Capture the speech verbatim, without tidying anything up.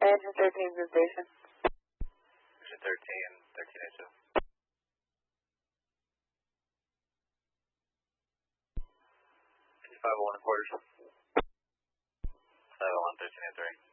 Engine thirteen to the station. Engine thirteen, thirteen H O. five oh one quarters. five oh one, thirteen eight three.